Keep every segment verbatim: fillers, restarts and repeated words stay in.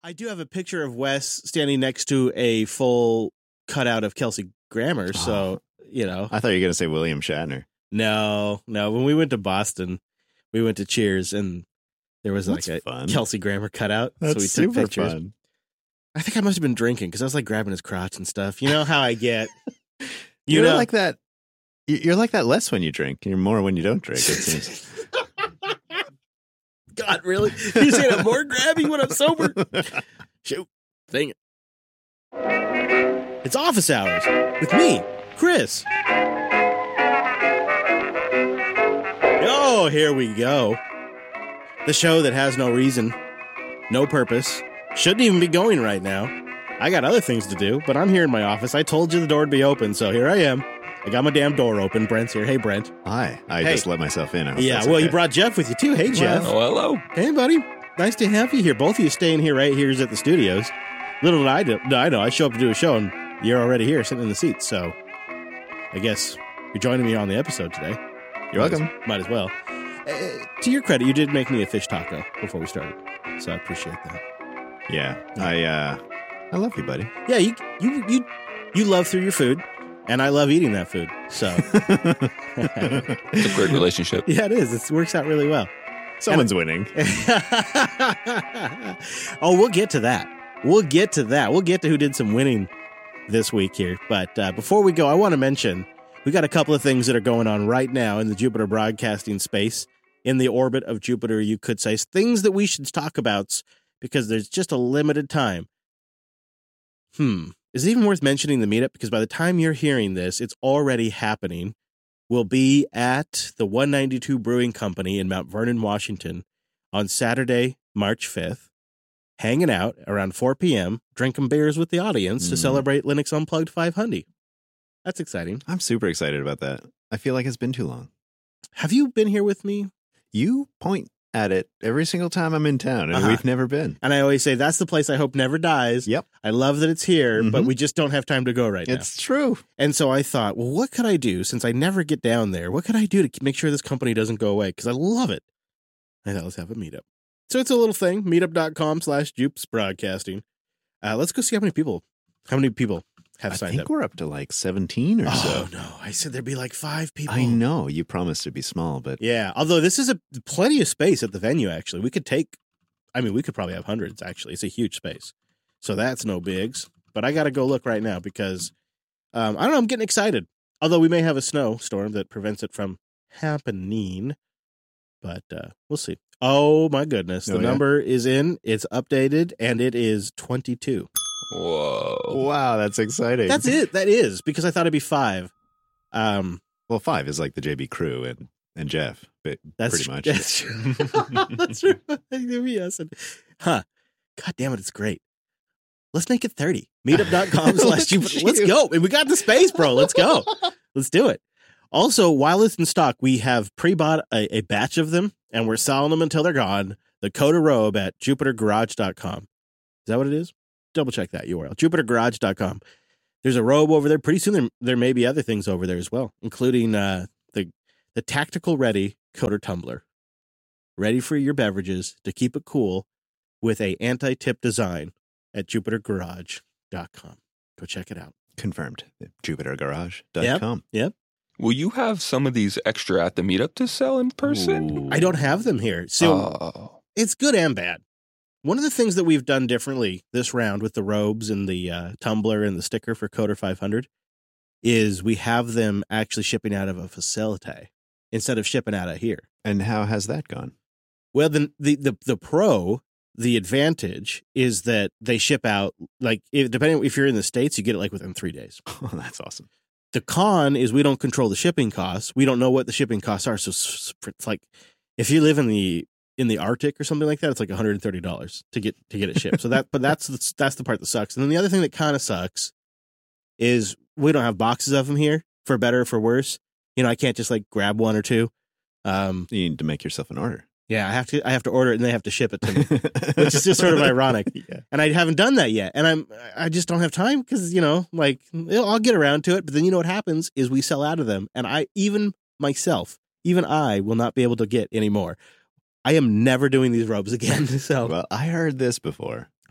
I do have a picture of Wes standing next to a full cutout of Kelsey Grammer, so, oh, you know. I thought you were going to say William Shatner. No, no. When we went to Boston, we went to Cheers, and there was like That's a fun. Kelsey Grammer cutout. That's so we super took pictures. fun. I think I must have been drinking because I was like grabbing his crotch and stuff. You know how I get. You you're know, like that. You're like that less when you drink. You're more when you don't drink, it seems. God, really? You saying I'm more grabby when I'm sober? Shoot. Dang it. It's office hours with me, Chris. Oh, here we go. The show that has no reason, no purpose, shouldn't even be going right now. I got other things to do, but I'm here in my office. I told you the door would be open, so here I am. I got my damn door open. Brent's here. Hey, Brent. Hi. I hey. just let myself in. Yeah, well, okay. You brought Jeff with you, too. Hey, Jeff. Well, oh, hello. Hey, buddy. Nice to have you here. Both of you staying here right here at the studios. Little did I, do, I know, I show up to do a show, and you're already here sitting in the seats, so I guess you're joining me on the episode today. You're might welcome. As, might as well. Uh, to your credit, you did make me a fish taco before we started, so I appreciate that. Yeah, I uh, I love you, buddy. Yeah, you you you you love through your food, and I love eating that food. So it's a great relationship. Yeah, it is. It works out really well. Someone's and, winning. Oh, we'll get to that. We'll get to that. We'll get to who did some winning this week here. But uh, before we go, I want to mention we got a couple of things that are going on right now in the Jupiter broadcasting space, in the orbit of Jupiter, you could say, things that we should talk about because there's just a limited time. Hmm. Is it even worth mentioning the meetup? Because by the time you're hearing this, it's already happening. We'll be at the one ninety-two Brewing Company in Mount Vernon, Washington on Saturday, March fifth, hanging out around four p.m., drinking beers with the audience mm. to celebrate Linux Unplugged five hundred. That's exciting. I'm super excited about that. I feel like it's been too long. Have you been here with me? You point at it every single time I'm in town, and uh-huh. we've never been. And I always say, that's the place I hope never dies. Yep. I love that it's here, mm-hmm. but we just don't have time to go right it's now. It's true. And so I thought, well, what could I do since I never get down there? What could I do to make sure this company doesn't go away? Because I love it. I thought, let's have a meetup. So it's a little thing, meetup.com slash Jupes Broadcasting. Uh, let's go see how many people, how many people have I signed think up. We're up to like seventeen or oh, so. Oh, no. I said there'd be like five people. I know. You promised to be small, but. Yeah. Although this is a plenty of space at the venue, actually. We could take, I mean, we could probably have hundreds, actually. It's a huge space. So that's no bigs. But I got to go look right now because, um, I don't know, I'm getting excited. Although we may have a snowstorm that prevents it from happening. But uh, we'll see. Oh, my goodness. The oh, yeah? number is in. It's updated, and it is twenty-two. Whoa. Wow, that's exciting. That's it. That is, because I thought it'd be five. Um, well, five is like the J B crew and, and Jeff, but that's pretty much. That's true. That's true. Yes. Huh. God damn it, it's great. Let's make it thirty. Meetup.com slash Jupiter. Let's go. And we got the space, bro. Let's go. Let's do it. Also, while it's in stock, we have pre-bought a, a batch of them, and we're selling them until they're gone. The Coda Robe at jupiter garage dot com. Is that what it is? Double check that U R L. jupiter garage dot com. There's a robe over there. Pretty soon there, there may be other things over there as well, including uh, the the Tactical Ready Coder Tumbler. Ready for your beverages to keep it cool with a anti-tip design at jupiter garage dot com. Go check it out. Confirmed. jupiter garage dot com. Yep. Yep. Will you have some of these extra at the meetup to sell in person? Ooh. I don't have them here. So oh. It's good and bad. One of the things that we've done differently this round with the robes and the uh, tumbler and the sticker for Coder five hundred is we have them actually shipping out of a facility instead of shipping out of here. And how has that gone? Well, the the the, the pro, the advantage is that they ship out, like, if, depending if you're in the States, you get it like within three days. Oh, that's awesome. The con is we don't control the shipping costs. We don't know what the shipping costs are. So it's like if you live in the in the Arctic or something like that, it's like one hundred thirty dollars to get to get it shipped. So that, but that's the, that's the part that sucks. And then the other thing that kind of sucks is we don't have boxes of them here, for better or for worse. You know, I can't just like grab one or two. Um, you need to make yourself an order. Yeah, I have to. I have to order it, and they have to ship it to me, which is just sort of ironic. Yeah. And I haven't done that yet, and I'm. I just don't have time because you know, like I'll get around to it. But then you know what happens is we sell out of them, and I even myself, even I, will not be able to get any more. I am never doing these robes again. So well, I heard this before.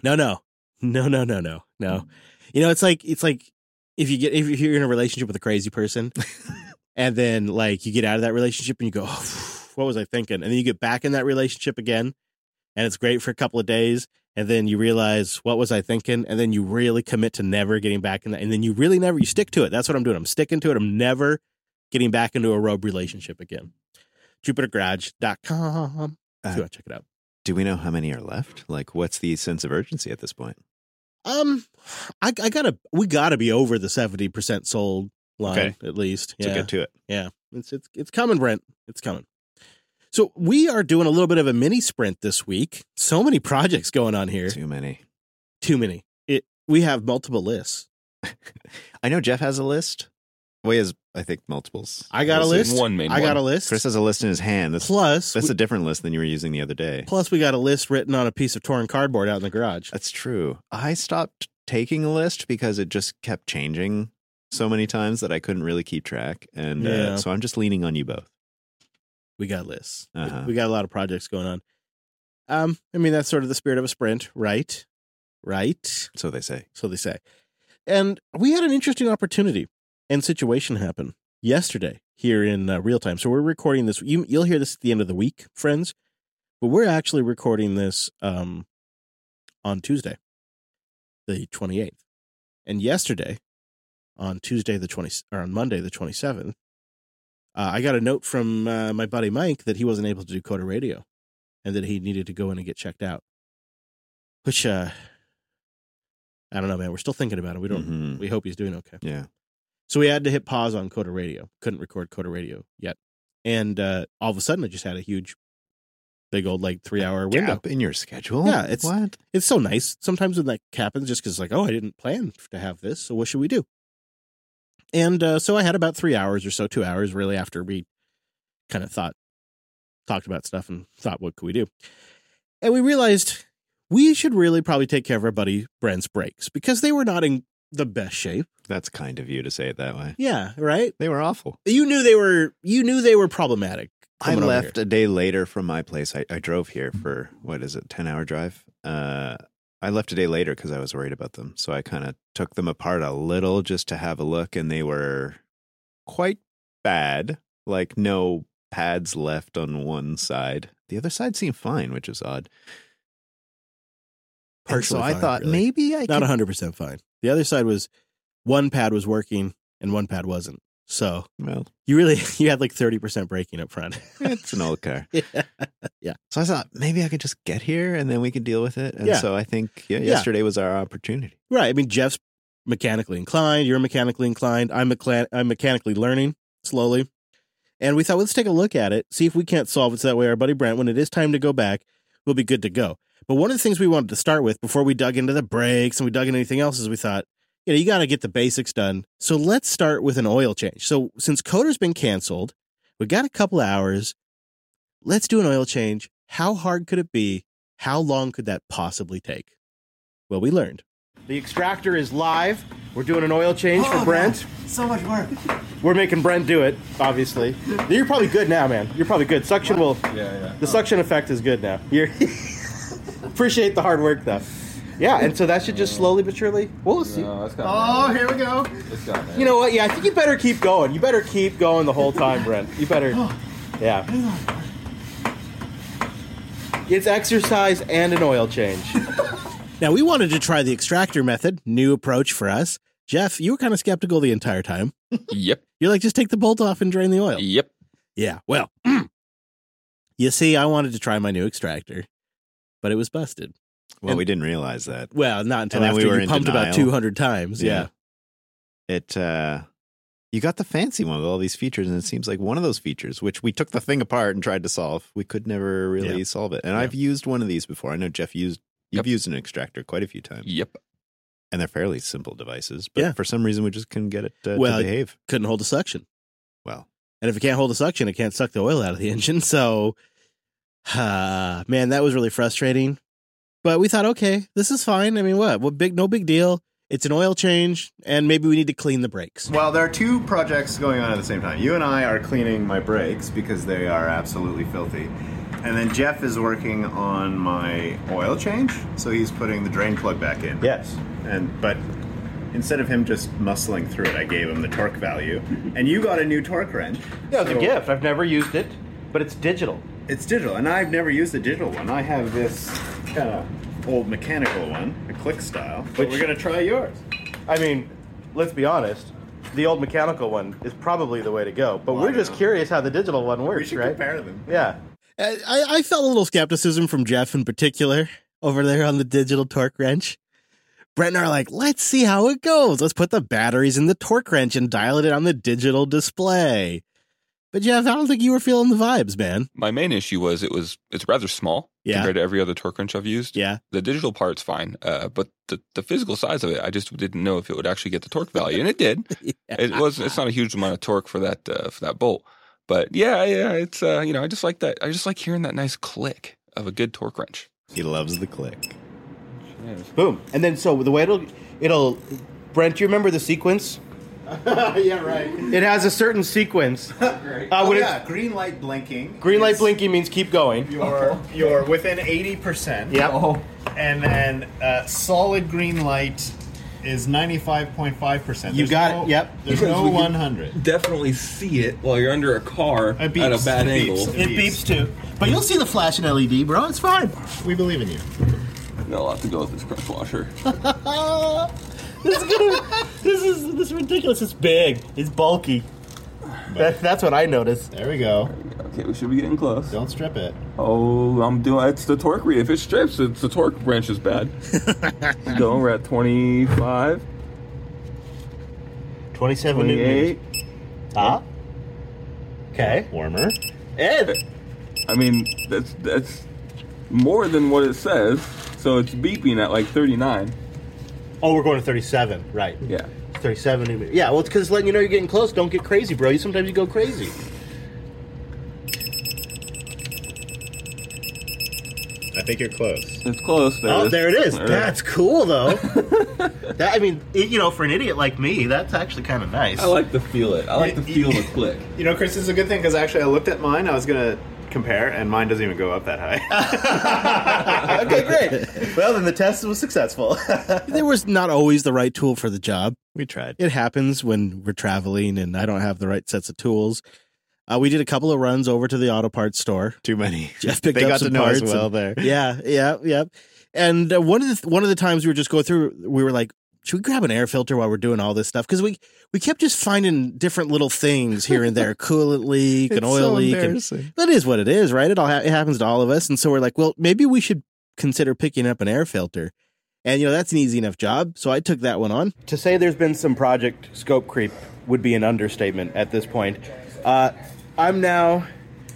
No, no, no, no, no, no, no. You know, it's like it's like if you get if you're in a relationship with a crazy person, and then like you get out of that relationship and you go, oh, what was I thinking? And then you get back in that relationship again, and it's great for a couple of days, and then you realize what was I thinking, and then you really commit to never getting back in that, and then you really never you stick to it. That's what I'm doing. I'm sticking to it. I'm never getting back into a rogue relationship again. Jupiter Garage dot com. Uh, if you want to check it out. Do we know how many are left? Like, what's the sense of urgency at this point? Um, I, I gotta, we gotta be over the seventy percent sold line Okay. at least. So Yeah, get to it. yeah, it's it's it's coming, Brent. It's coming. So we are doing a little bit of a mini sprint this week. So many projects going on here. Too many. Too many. It. We have multiple lists. I know Jeff has a list. Well, he has, I think, multiples. I got a We'll see. list. One main I got one. a list. Chris has a list in his hand. That's, plus, that's we, a different list than you were using the other day. plus we got a list written on a piece of torn cardboard out in the garage. That's true. I stopped taking a list because it just kept changing so many times that I couldn't really keep track. And Yeah. uh, so I'm just leaning on you both. We got lists. Uh-huh. We got a lot of projects going on. Um, I mean that's sort of the spirit of a sprint, right? Right. So they say. So they say. And we had an interesting opportunity and situation happen yesterday here in uh, real time. So we're recording this. You, you'll hear this at the end of the week, friends. But we're actually recording this um, on Tuesday, the twenty-eighth. And yesterday, on Tuesday the twentieth, or on Monday the twenty-seventh, uh, I got a note from uh, my buddy Mike that he wasn't able to do Coda Radio, and that he needed to go in and get checked out. Which uh, I don't know, man. We're still thinking about it. We don't. Mhm. We hope he's doing okay. Yeah. So we had to hit pause on Coda Radio. Couldn't record Coda Radio yet. And uh, all of a sudden, I just had a huge, big old, like, three-hour window. Gap in your schedule? Yeah, it's- What? It's so nice. Sometimes when that happens, just because, like, oh, I didn't plan to have this, so what should we do? And uh, so I had about three hours or so, two hours, really, after we kind of thought, talked about stuff and thought, what could we do? And we realized we should really probably take care of our buddy Brent's brakes because they were not in the best shape. That's kind of you to say it that way. Yeah, right? They were awful. You knew they were. You knew they were problematic. I coming over left here. a day later from my place. I, I drove here for, what is it, ten-hour drive? Uh, I left a day later because I was worried about them. So I kind of took them apart a little just to have a look, and they were quite bad. Like, no pads left on one side. The other side seemed fine, which is odd. And Partially so I fine, thought really. maybe I Not could one hundred percent fine. The other side was one pad was working and one pad wasn't. So well, you really you had like thirty percent braking up front. it's an old car. yeah. Yeah. So I thought maybe I could just get here and then we could deal with it. And Yeah. so I think yeah, Yeah. yesterday was our opportunity. Right. I mean, Jeff's mechanically inclined. You're mechanically inclined. I'm, mecla- I'm mechanically learning slowly. And we thought, let's take a look at it, see if we can't solve it so that way our buddy Brent, when it is time to go back, we'll be good to go. But one of the things we wanted to start with before we dug into the brakes and we dug into anything else is we thought, you know, you got to get the basics done. So let's start with an oil change. So since Coda's been canceled, we got a couple of hours. Let's do an oil change. How hard could it be? How long could that possibly take? Well, we learned. The extractor is live. We're doing an oil change for Brent. So much work. We're making Brent do it, obviously. You're probably good now, man. You're probably good. Suction will. Yeah, yeah. The suction effect is good now. You're appreciate the hard work, though. Yeah, and so that should just slowly but surely. We'll see. No, that's got Oh, here we go. It's got man. You know what? Yeah, I think you better keep going. You better keep going the whole time, Brent. You better. Yeah. It's exercise and an oil change. Now, we wanted to try the extractor method, new approach for us. Jeff, you were kind of skeptical the entire time. Yep. You're like, just take the bolt off and drain the oil. Yep. Yeah, well, you see, I wanted to try my new extractor, but it was busted. Well, And- we didn't realize that. Well, not until And then after we were you in pumped about denial. two hundred times. Yeah. Yeah. It uh you got the fancy one with all these features, and it seems like one of those features, which we took the thing apart and tried to solve, we could never really Yeah. solve it. And Yeah. I've used one of these before. I know Jeff used you've Yep. used an extractor quite a few times. Yep. And they're fairly simple devices, but Yeah. for some reason we just couldn't get it uh, Well, to behave. Couldn't hold the suction. Well, And if it can't hold the suction, it can't suck the oil out of the engine. So, uh, man, that was really frustrating. But we thought, okay, this is fine. I mean, what? What big? No big deal. It's an oil change, and maybe we need to clean the brakes. Well, there are two projects going on at the same time. You and I are cleaning my brakes because they are absolutely filthy. And then Jeff is working on my oil change, so he's putting the drain plug back in. Yes. And but instead of him just muscling through it, I gave him the torque value. And you got a new torque wrench. Yeah, it's so a gift. I've never used it, but it's digital. It's digital, and I've never used a digital one. I have this kind of old mechanical one, a click style. But Which- we're gonna try yours. I mean, let's be honest. The old mechanical one is probably the way to go, but Well, we're I just know. curious how the digital one works, We should right? compare them. Yeah. I, I felt a little skepticism from Jeff in particular over there on the digital torque wrench. Brett and I are like, let's see how it goes. Let's put the batteries in the torque wrench and dial it in on the digital display. But Jeff, I don't think you were feeling the vibes, man. My main issue was it was it's rather small Yeah. compared to every other torque wrench I've used. Yeah. The digital part's fine, uh, but the, the physical size of it, I just didn't know if it would actually get the torque value, and it did. It was it's not a huge amount of torque for that uh, for that bolt, but yeah, yeah, it's uh, you know I just like that. I just like hearing that nice click of a good torque wrench. He loves the click. Boom. And then so the way it'll it'll Brent, do you remember the sequence? Yeah, right. It has a certain sequence. Great. Uh, oh, when yeah, it's- green light blinking. Green light is- blinking means keep going. You're you're within eighty percent. Yep. And then uh, solid green light is ninety-five point five percent. You got it, yep. There's Because no we can- one hundred. Definitely see it while you're under a car It at beeps. a bad It angle. beeps. It beeps too. But you'll see the flashing L E D, bro. It's fine. We believe in you. No, I'll have to go with this crush washer. This is gonna, this is this is ridiculous. It's big. It's bulky. That, that's what I noticed. There we go. Okay, we should be getting close. Don't strip it. Oh, I'm doing. It's the torque read. If it strips, it's the torque wrench is bad. Go. We're at twenty-five, Twenty-seven twenty-eight. Ah. Okay. Warmer. Ed. I mean, that's that's more than what it says. So it's beeping at like thirty-nine. Oh, we're going to thirty-seven. Right. Yeah. thirty-seven. Yeah. Well, it's because it's letting you know you're getting close. Don't get crazy, bro. You sometimes you go crazy. I think you're close. It's close. There Oh, it is. there it is. There That's cool, though. that I mean, it, you know, for an idiot like me, that's actually kind of nice. I like to feel it. I like to feel the click. You know, Chris, this is a good thing because actually I looked at mine. I was gonna compare, and mine doesn't even go up that high. Okay, great. Well, then the test was successful. There was not always the right tool for the job. We tried. It happens when we're traveling and I don't have the right sets of tools. Uh, we did a couple of runs over to the auto parts store. Too many. Jeff picked they up got some to know parts us well and- there. Yeah, yeah, yeah. And uh, one of the one of the times we were just going through, we were like, should we grab an air filter while we're doing all this stuff? Because we we kept just finding different little things here and there, coolant leak, an It's oil so leak. And embarrassing. that is what it is, right? It all ha- it happens to all of us. And so we're like, well, maybe we should consider picking up an air filter. And, you know, that's an easy enough job. So I took that one on. To say there's been some project scope creep would be an understatement at this point. Uh, I'm now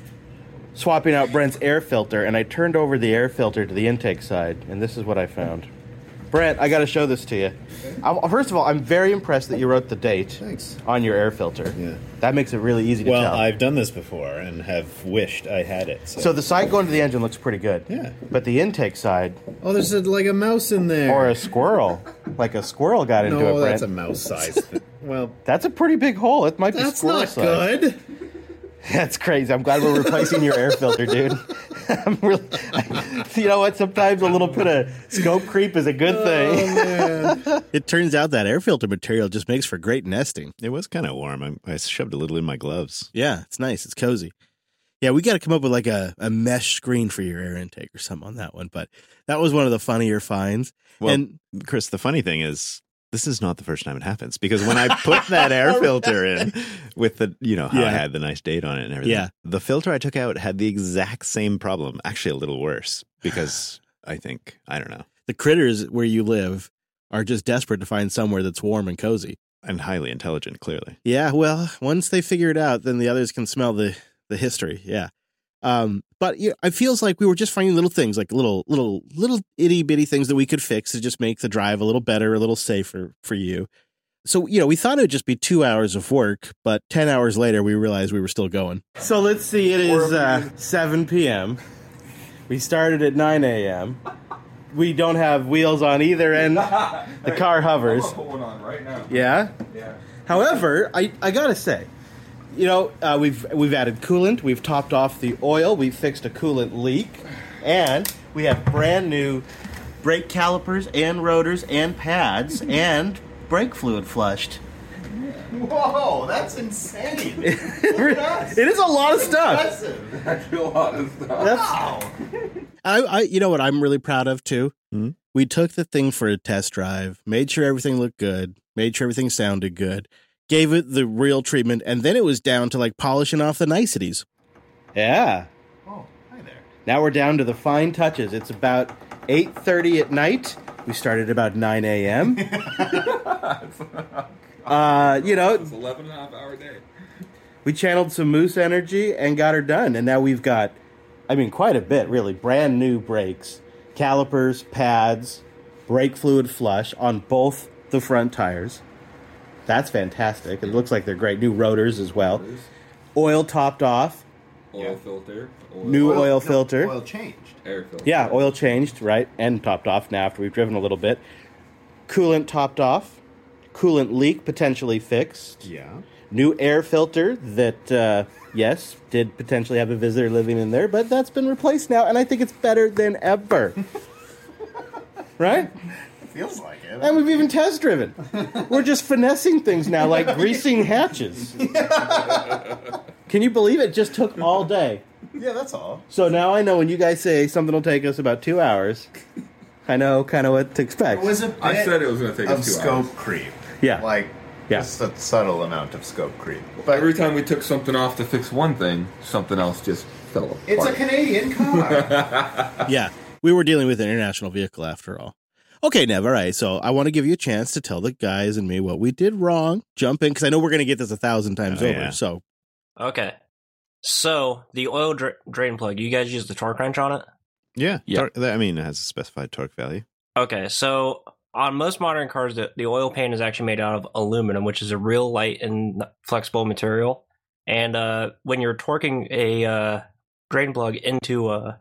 swapping out Brent's air filter, and I turned over the air filter to the intake side, and this is what I found. Brent, I got to show this to you. I, first of all, I'm very impressed that you wrote the date Thanks. on your air filter. Yeah. That makes it really easy to Well, tell. I've done this before and have wished I had it. So, So the side going to the engine looks pretty good. Yeah. But the intake side, oh, there's a, like a mouse in there. or a squirrel, like a squirrel got into no, it, Brent. that's a mouse size. thing. Well, That's a pretty big hole. It might be that's squirrel not size. good. That's crazy. I'm glad we're replacing your air filter, dude. I'm really, you know what? Sometimes a little bit of scope creep is a good thing. Man. It turns out that air filter material just makes for great nesting. It was kind of warm. I, I shoved a little in my gloves. Yeah, it's nice. It's cozy. Yeah, we got to come up with like a, a mesh screen for your air intake or something on that one. But that was one of the funnier finds. Well, and Chris, the funny thing is, this is not the first time it happens because when I put that air filter in with the, you know, how Yeah. I had the nice date on it and everything, Yeah. the filter I took out had the exact same problem, actually a little worse because I think, I don't know, the critters where you live are just desperate to find somewhere that's warm and cozy. and highly intelligent, clearly. Yeah, well, once they figure it out, then the others can smell the, the history. Yeah. Um, but yeah, it feels like we were just finding little things, like little, little, little itty bitty things that we could fix to just make the drive a little better, a little safer for you. So, you know, we thought it would just be two hours of work, but ten hours later, we realized we were still going. So let's see, it is uh, seven p.m. We started at nine a.m. We don't have wheels on either end. The car hovers. Put one on right now. Yeah? Yeah. However, I, I gotta say, you know, uh, we've we've added coolant, we've topped off the oil, we've fixed a coolant leak, and we have brand new brake calipers and rotors and pads and brake fluid flushed. Whoa, that's insane. It is a lot of stuff. Actually, a lot of stuff. Wow. I, I, you know what I'm really proud of too? Hmm? We took the thing for a test drive, made sure everything looked good, made sure everything sounded good, gave it the real treatment, and then it was down to like polishing off the niceties. Yeah. Oh, hi there. Now we're down to the fine touches. It's about eight thirty at night. We started about nine a.m. uh, you know, It's eleven and a half hour day. we channeled some Moose energy and got her done. And now we've got, I mean, quite a bit, really. Brand new brakes, calipers, pads, brake fluid flush on both the front tires. That's fantastic. It looks like they're great. New rotors as well. Oil topped off. Oil Yeah. filter. Oil, New oil, no, filter. Oil changed. air filter. Yeah, oil changed, right? And topped off now after we've driven a little bit. Coolant topped off. Coolant leak potentially fixed. Yeah. New air filter that, uh, yes, did potentially have a visitor living in there, but that's been replaced now, and I think it's better than ever. Right? Feels like it. And we've even test driven. We're just finessing things now, like greasing hatches. Can you believe it just took all day? Yeah, that's all. So now I know when you guys say something will take us about two hours, I know kind of what to expect. It was a bit I said it was going to take of us two scope hours. creep. Yeah. Like, Yeah. just a subtle amount of scope creep. But every time we took something off to fix one thing, something else just fell apart. It's a Canadian car. Yeah, we were dealing with an international vehicle after all. Okay, Nev, all right, so I want to give you a chance to tell the guys and me what we did wrong. Jump in, because I know we're going to get this a thousand times Oh, over. yeah. So, Okay. So, the oil dra- drain plug, you guys use the torque wrench on it? yeah. Yeah. Tor- I mean, it has a specified torque value. Okay, so on most modern cars, the, the oil pan is actually made out of aluminum, which is a real light and flexible material. And uh, when you're torquing a uh, drain plug into a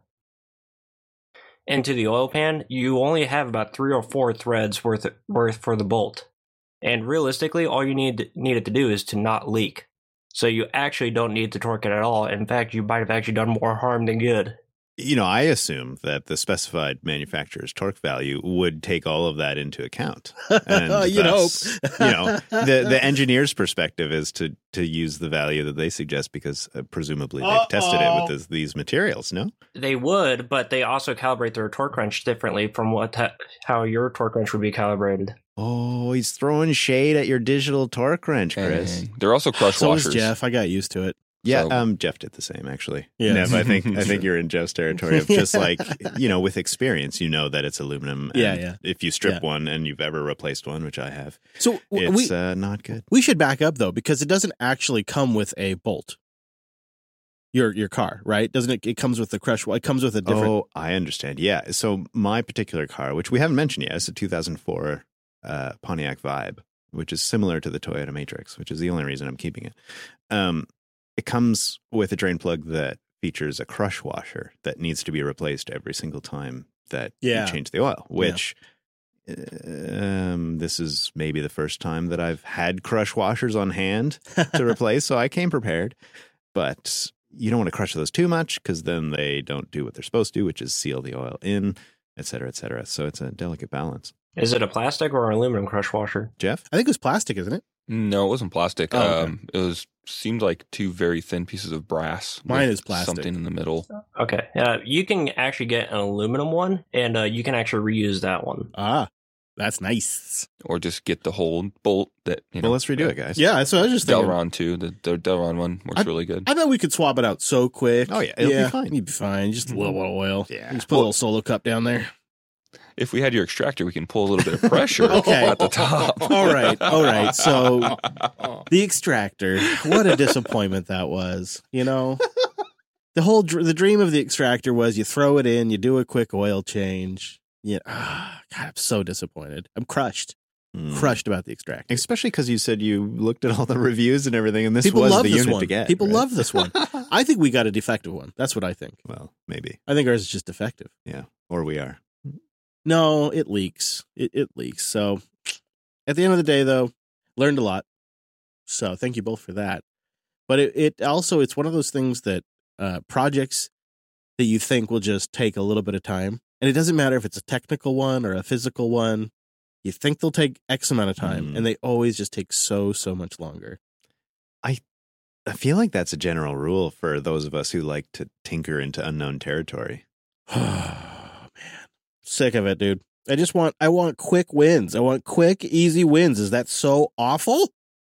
into the oil pan, you only have about three or four threads worth worth for the bolt. And realistically, all you need need it to do is to not leak. So you actually don't need to torque it at all. In fact, you might have actually done more harm than good. You know, I assume that the specified manufacturer's torque value would take all of that into account. And You'd thus, hope. you know, the the engineer's perspective is to to use the value that they suggest because uh, presumably they've tested it Uh-oh. with this, these materials. No, They would, but they also calibrate their torque wrench differently from what ta- how your torque wrench would be calibrated. oh, he's throwing shade at your digital torque wrench, Chris. And they're also crush so was washers. Jeff. I got used to it. Yeah, So- um, Jeff did the same actually. Yeah. Nev, I think I think you're in Jeff's territory of just like, you know, with experience, you know that it's aluminum. And Yeah, yeah. If you strip Yeah. one and you've ever replaced one, which I have, So w- it's we uh, not good. we should back up though, because it doesn't actually come with a bolt. Your your car, right? Doesn't it? It comes with the crush. It comes with a different. Oh, I understand. Yeah. So my particular car, which we haven't mentioned yet, is a two thousand four uh, Pontiac Vibe, which is similar to the Toyota Matrix, which is the only reason I'm keeping it. Um, it comes with a drain plug that features a crush washer that needs to be replaced every single time that Yeah. you change the oil, which um, this is maybe the first time that I've had crush washers on hand to replace. So I came prepared, but you don't want to crush those too much because then they don't do what they're supposed to, which is seal the oil in, et cetera, et cetera. So it's a delicate balance. Is it a plastic or an aluminum crush washer? Jeff? I think it was plastic, isn't it? No, it wasn't plastic. Oh, okay. um, it was seemed like two very thin pieces of brass. Mine with is plastic. Something in the middle. Okay, uh, you can actually get an aluminum one, and uh, you can actually reuse that one. Ah, that's nice. Or just get the whole bolt that, you know. Well, let's redo it, guys. Yeah, that's what I was just thinking. Delron too. The, the Delron one works really good. I bet we could swap it out so quick. Oh, yeah, it'll be fine. You'd be fine. Just a little bit of oil. Yeah. Just put a little solo cup down there. If we had your extractor, we can pull a little bit of pressure Okay. at the top. All right, all right. So the extractor, what a disappointment that was. You know, the whole dr- the dream of the extractor was you throw it in, you do a quick oil change. Yeah, ah, God, I'm so disappointed. I'm crushed, Mm. crushed about the extractor. Especially because you said you looked at all the reviews and everything, and this People was love the this unit one. to get. People right? love this one. I think we got a defective one. That's what I think. Well, maybe. I think ours is just defective. Yeah. Or we are. No, it leaks. It, it leaks. So at the end of the day, though, learned a lot. So thank you both for that. But it, it also, it's one of those things that uh, projects that you think will just take a little bit of time. And it doesn't matter if it's a technical one or a physical one. You think they'll take X amount of time, Mm. and they always just take so, so much longer. I feel like that's a general rule for those of us who like to tinker into unknown territory. Oh, man. Sick of it, dude. I just want, I want quick wins. I want quick, easy wins. Is that so awful?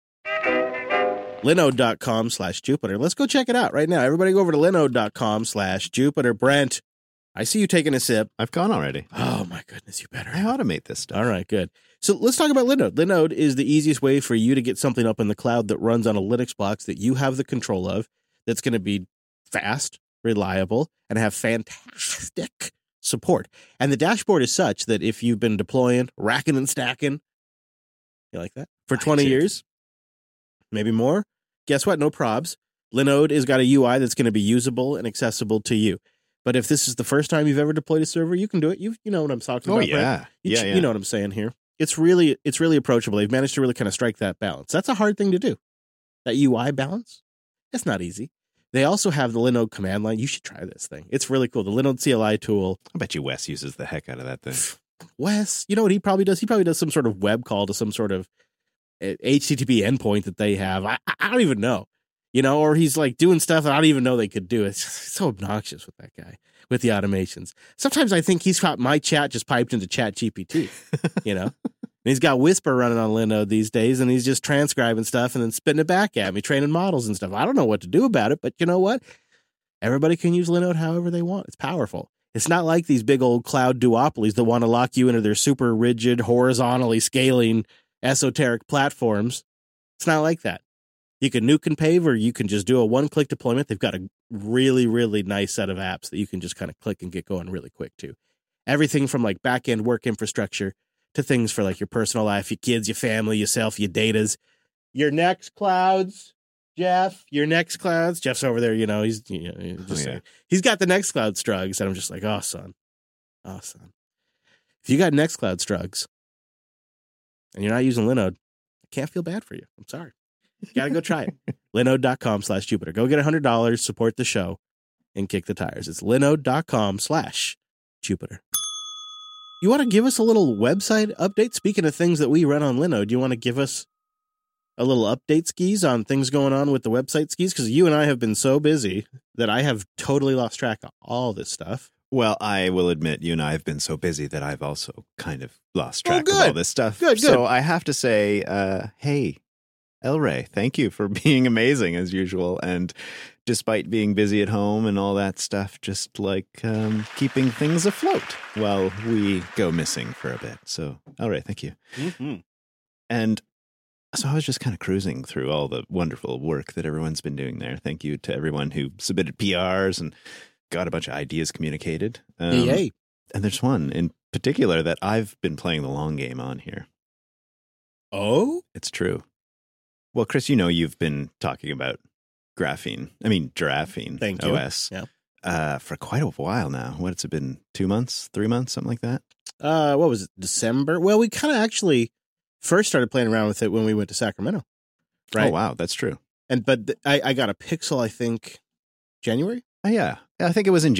Linode.com slash Jupiter. Let's go check it out right now. Everybody go over to Linode.com slash Jupiter. Brent, I see you taking a sip. I've gone already. Oh, my goodness. You better. I automate this stuff. All right, good. So let's talk about Linode. Linode is the easiest way for you to get something up in the cloud that runs on a Linux box that you have the control of, that's going to be fast, reliable, and have fantastic support. And the dashboard is such that if you've been deploying, racking and stacking, you like that? For twenty do. years, maybe more, guess what? No probs. Linode has got a U I that's going to be usable and accessible to you. But if this is the first time you've ever deployed a server, you can do it. You you know what I'm talking Oh, about, Brent. yeah. You, Yeah, yeah. you know what I'm saying here. It's really it's really approachable. They've managed to really kind of strike that balance. That's a hard thing to do. That U I balance, it's not easy. They also have the Linode command line. You should try this thing. It's really cool. The Linode C L I tool. I bet you Wes uses the heck out of that thing. Wes, you know what he probably does? He probably does some sort of web call to some sort of uh, H T T P endpoint that they have. I, I don't even know. You know, or he's like doing stuff that I don't even know they could do. It's so obnoxious with that guy, with the automations. Sometimes I think he's got my chat just piped into Chat G P T, you know? And he's got Whisper running on Linode these days, and he's just transcribing stuff and then spitting it back at me, training models and stuff. I don't know what to do about it, but you know what? Everybody can use Linode however they want. It's powerful. It's not like these big old cloud duopolies that want to lock you into their super rigid, horizontally scaling, esoteric platforms. It's not like that. You can nuke and pave, or you can just do a one-click deployment. They've got a really, really nice set of apps that you can just kind of click and get going really quick, too. Everything from like back-end work infrastructure to things for like your personal life, your kids, your family, yourself, your datas, your next clouds, Jeff, your next clouds. Jeff's over there, you know, he's, you know, he's just Oh, yeah. saying, he's got the Nextcloud strugs, and I'm just like, oh, son, oh, son. If you got Nextcloud strugs and you're not using Linode, I can't feel bad for you. I'm sorry. You got to go try it. Linode.com slash Jupiter. Go get one hundred dollars, support the show, and kick the tires. It's Linode.com slash Jupiter. You want to give us a little website update? Speaking of things that we run on Linode, do you want to give us a little update skis on things going on with the website skis? Because you and I have been so busy that I have totally lost track of all this stuff. Well, I will admit, you and I have been so busy that I've also kind of lost Oh, track of good. all this stuff. Good, good. So I have to say, uh, hey, El Rey, thank you for being amazing as usual. And despite being busy at home and all that stuff, just like um, keeping things afloat while we go missing for a bit. So, El Rey, thank you. Mm-hmm. And so I was just kind of cruising through all the wonderful work that everyone's been doing there. Thank you to everyone who submitted P Rs and got a bunch of ideas communicated. Um, Yay. And there's one in particular that I've been playing the long game on here. Oh? It's true. Well, Chris, you know you've been talking about graphene. I mean, Giraphene Thank you. O S Yeah. uh, for quite a while now. What's it been? Two months, three months, something like that? Uh, what was it? December? Well, we kind of actually first started playing around with it when we went to Sacramento. Right. Oh, wow. That's true. And, but th- I, I got a Pixel, I think, January. Oh, yeah. I think it was in